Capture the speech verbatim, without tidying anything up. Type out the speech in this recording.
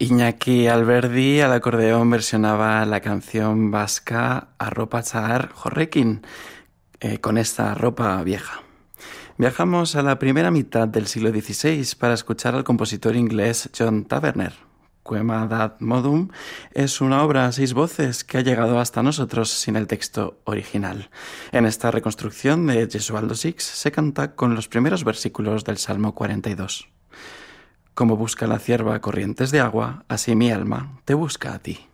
Iñaki Alberdi al acordeón versionaba la canción vasca Arropa Txar Horrekin, eh, con esta ropa vieja. Viajamos a la primera mitad del siglo dieciséis para escuchar al compositor inglés John Tavener. Quema dat modum es una obra a seis voces que ha llegado hasta nosotros sin el texto original. En esta reconstrucción de Gesualdo Six se canta con los primeros versículos del Salmo cuarenta y dos. Como busca la cierva corrientes de agua, así mi alma te busca a ti.